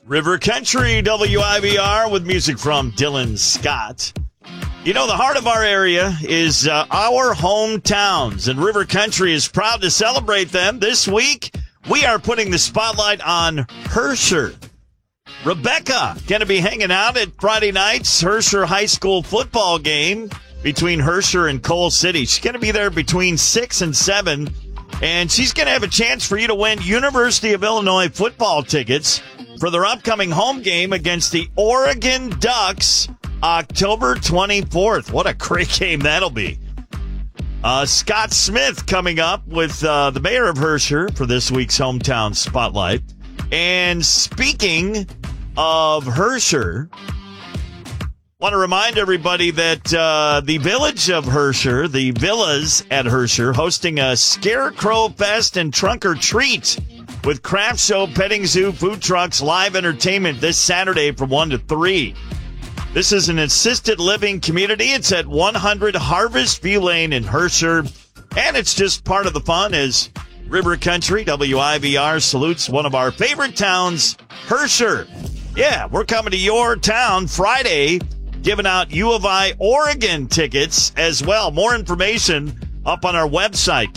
River Country, WIBR, with music from Dylan Scott. You know, the heart of our area is our hometowns, and River Country is proud to celebrate them. This week, we are putting the spotlight on Herscher. Rebecca going to be hanging out at Friday night's Herscher High School football game between Herscher and Coal City. She's going to be there between 6 and 7, and she's going to have a chance for you to win University of Illinois football tickets for their upcoming home game against the Oregon Ducks, October 24th. What a great game that'll be. Scott Smith coming up with the mayor of Herscher for this week's Hometown Spotlight. And speaking of Herscher, want to remind everybody that the village of Herscher, the villas at Herscher, hosting a Scarecrow Fest and Trunk or Treat with craft show, petting zoo, food trucks, live entertainment this Saturday from 1 to 3. This is an assisted living community. It's at 100 Harvest View Lane in Herscher, and it's just part of the fun as River Country, WIBR, salutes one of our favorite towns, Herscher. Yeah, we're coming to your town Friday, giving out U of I Oregon tickets as well. More information up on our website,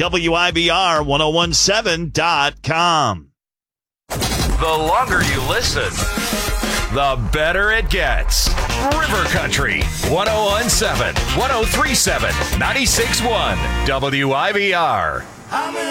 WIBR1017.com. The longer you listen, the better it gets. River Country, 1017, 1037, 96.1, WIBR.